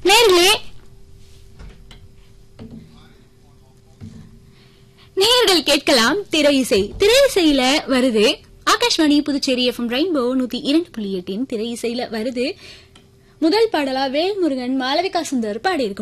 நேயர்கள் கேட்கலாம் திரை இசை. திரை இசையில வருது ஆகாஷ்வாணி புதுச்சேரி எஃப்எம் ரெயின்போ 102.8 திரை இசையில வருது முதல் பாடலா வேல்முருகன் மாளவிகா சுந்தர் பாடியிருக்கும்